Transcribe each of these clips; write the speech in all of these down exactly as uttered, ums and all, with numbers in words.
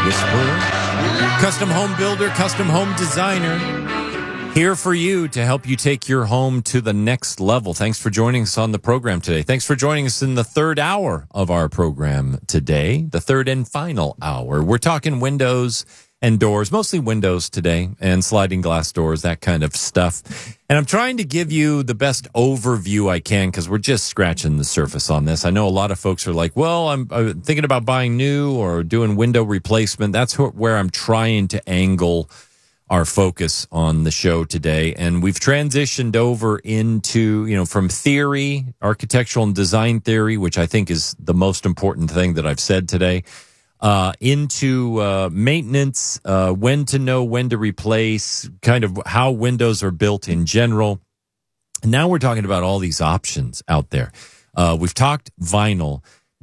Whisperer, custom home builder, custom home designer, here for you to help you take your home to the next level. Thanks for joining us on the program today. Thanks for joining us in the third hour of our program today, the third and final hour. We're talking windows and doors, mostly windows today, and sliding glass doors, that kind of stuff. And I'm trying to give you the best overview I can because we're just scratching the surface on this. I know a lot of folks are like, well, I'm, I'm thinking about buying new or doing window replacement. That's where I'm trying to angle our focus on the show today. And we've transitioned over into, you know, from theory, architectural and design theory, which I think is the most important thing that I've said today, uh, into uh, maintenance, uh, when to know when to replace, kind of how windows are built in general. And now we're talking about all these options out there. Uh, we've talked vinyl.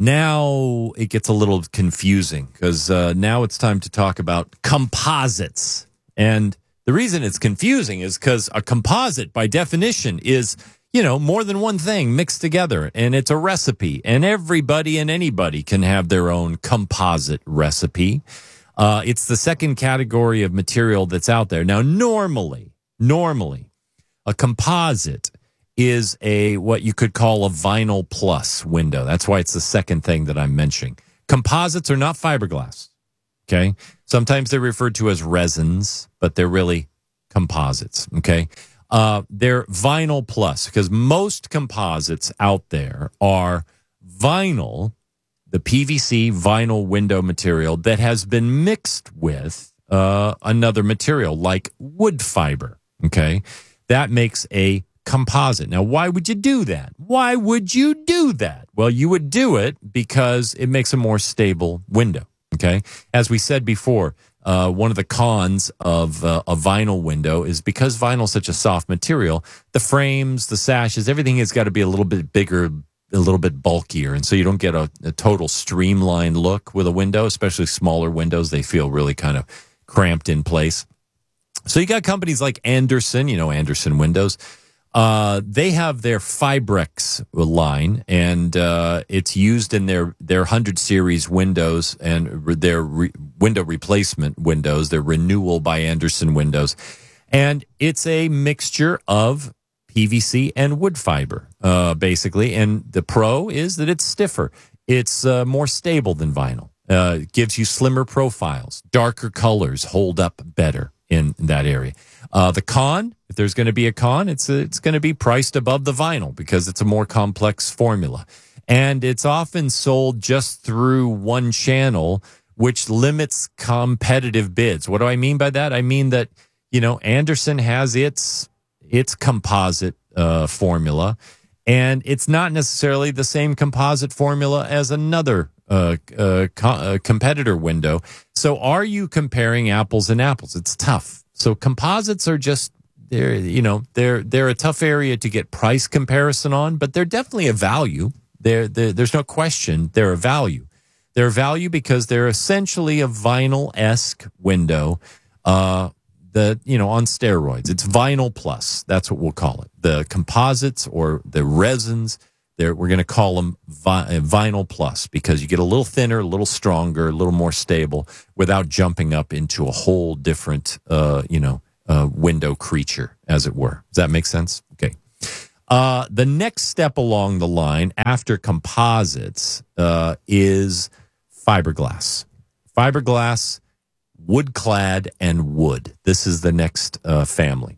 Now it gets a little confusing because uh, now it's time to talk about composites. And the reason it's confusing is because a composite, by definition, is, you know, more than one thing mixed together, and it's a recipe, and everybody and anybody can have their own composite recipe. Uh, it's the second category of material that's out there. Now, normally, normally, a composite is a what you could call a vinyl plus window. That's why it's the second thing that I'm mentioning. Composites are not fiberglass. Okay. Sometimes they're referred to as resins, but they're really composites. Okay. Uh, they're vinyl plus because most composites out there are vinyl, the P V C vinyl window material that has been mixed with uh, another material like wood fiber. Okay. That makes a composite. Now, why would you do that? Why would you do that? Well, you would do it because it makes a more stable window. Okay. As we said before, uh, one of the cons of uh, a vinyl window is because vinyl is such a soft material, the frames, the sashes, everything has got to be a little bit bigger, a little bit bulkier. And so you don't get a, a total streamlined look with a window, especially smaller windows. They feel really kind of cramped in place. So you got companies like Andersen, you know, Andersen Windows. Uh, they have their Fibrex line, and uh, it's used in their, their one hundred series windows and re- their re- window replacement windows, their renewal by Andersen windows. And it's a mixture of P V C and wood fiber, uh, basically. And the pro is that it's stiffer. It's uh, more stable than vinyl. Uh, it gives you slimmer profiles. Darker colors hold up better in that area. Uh, the con, if there's going to be a con, it's a, it's going to be priced above the vinyl because it's a more complex formula. And it's often sold just through one channel, which limits competitive bids. What do I mean by that? I mean that, you know, Andersen has its its composite uh, formula, and it's not necessarily the same composite formula as another uh, uh, co- uh, competitor window. So are you comparing apples and apples? It's tough. So composites are just, they're, you know, they're, they're a tough area to get price comparison on, but they're definitely a value. They're, they're, there's no question they're a value. They're a value because they're essentially a vinyl-esque window, uh, the, you know, on steroids. It's vinyl plus. That's what we'll call it. The composites or the resins, they're, we're going to call them vi- vinyl plus because you get a little thinner, a little stronger, a little more stable without jumping up into a whole different, uh, you know, uh, window creature, as it were. Does that make sense? Okay. Uh, the next step along the line after composites uh, is fiberglass. Fiberglass, wood-clad, and wood. This is the next uh, family.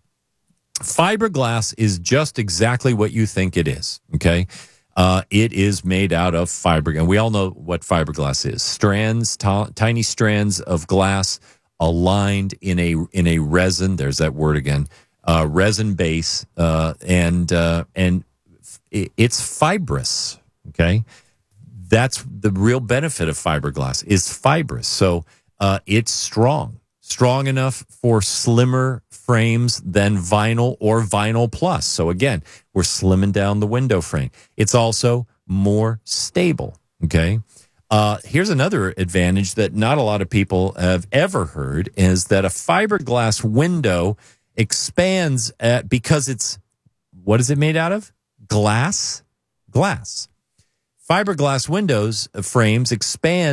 Fiberglass is just exactly what you think it is, okay? Uh, it is made out of fiber, and we all know what fiberglass is. Strands, t- tiny strands of glass aligned in a in a resin, there's that word again, uh, resin base, uh, and uh, and it's fibrous, okay? That's the real benefit of fiberglass, is fibrous. So uh, it's strong. Strong enough for slimmer frames than vinyl or vinyl plus. So again, we're slimming down the window frame. It's also more stable, okay? Uh, here's another advantage that not a lot of people have ever heard is that a fiberglass window expands at, because it's, what is it made out of? Glass? Glass. Fiberglass windows uh, frames expand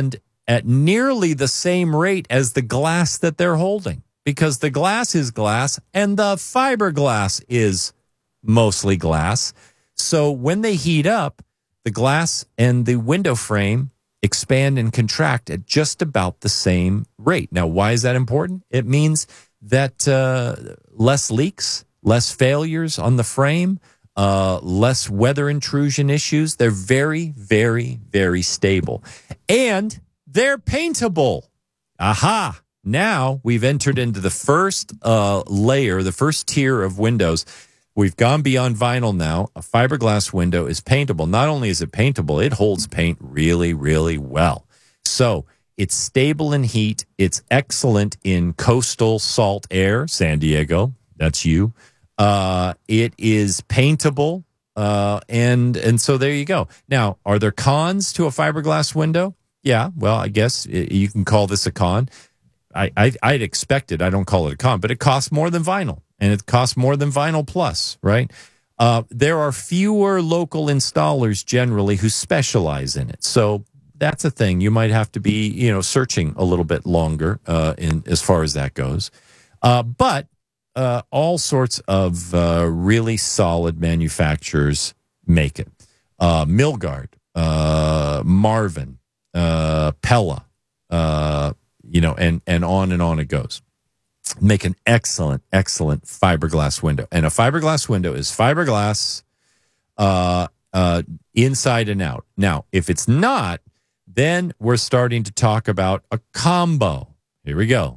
at nearly the same rate as the glass that they're holding, because the glass is glass and the fiberglass is mostly glass. So when they heat up, the glass and the window frame expand and contract at just about the same rate. Now, why is that important? It means that uh, less leaks, less failures on the frame, uh, less weather intrusion issues. They're very, very, very stable. And they're paintable. Aha! Now we've entered into the first uh, layer, the first tier of windows. We've gone beyond vinyl now. A fiberglass window is paintable. Not only is it paintable, it holds paint really, really well. So it's stable in heat. It's excellent in coastal salt air. San Diego, that's you. Uh, it is paintable. Uh, and, and so there you go. Now, are there cons to a fiberglass window? Yeah, well, I guess you can call this a con. I, I, I'd expect it. I don't call it a con, but it costs more than vinyl, and it costs more than Vinyl Plus, right? Uh, there are fewer local installers generally who specialize in it. So that's a thing. You might have to be, you know, searching a little bit longer uh, in as far as that goes. Uh, but uh, all sorts of uh, really solid manufacturers make it. Uh, Milgard, uh, Marvin, uh, Pella, uh, you know, and, and on and on it goes. Make an excellent, excellent fiberglass window. And a fiberglass window is fiberglass uh, uh, inside and out. Now, if it's not, then we're starting to talk about a combo. Here we go.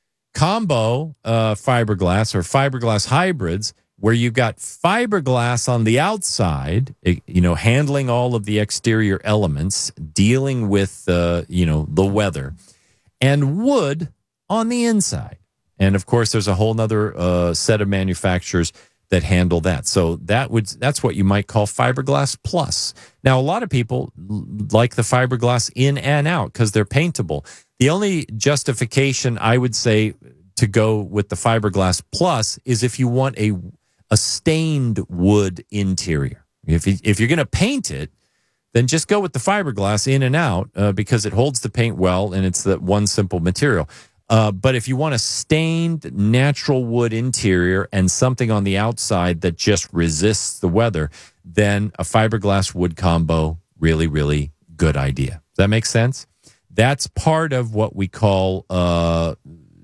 Combo uh, fiberglass or fiberglass hybrids, where you've got fiberglass on the outside, you know, handling all of the exterior elements, dealing with, uh, you know, the weather, and wood on the inside. And of course, there's a whole nother uh, set of manufacturers that handle that. So that would that's what you might call fiberglass plus. Now, a lot of people like the fiberglass in and out because they're paintable. The only justification I would say to go with the fiberglass plus is if you want a a stained wood interior. If you, if you're going to paint it, then just go with the fiberglass in and out uh, because it holds the paint well and it's that one simple material. Uh, but if you want a stained natural wood interior and something on the outside that just resists the weather, then a fiberglass wood combo, really, really good idea. Does that make sense? That's part of what we call, uh,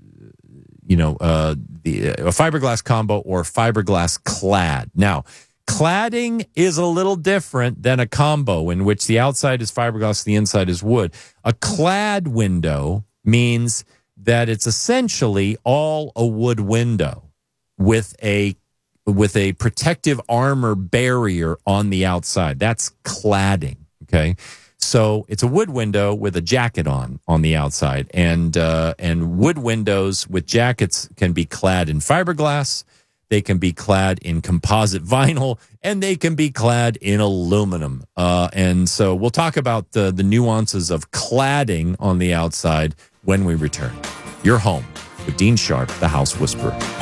you know, uh, the, a fiberglass combo or fiberglass clad. Now, cladding is a little different than a combo in which the outside is fiberglass, the inside is wood. A clad window means that it's essentially all a wood window with a with a protective armor barrier on the outside. That's cladding, okay? So it's a wood window with a jacket on on the outside, and uh, and wood windows with jackets can be clad in fiberglass, they can be clad in composite vinyl, and they can be clad in aluminum. Uh, and so we'll talk about the the nuances of cladding on the outside when we return. You're home with Dean Sharp, the House Whisperer.